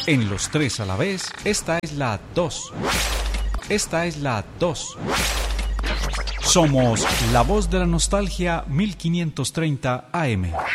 En los tres a la vez, esta es la 2. Esta es la 2. Somos La Voz de la Nostalgia 1530 AM.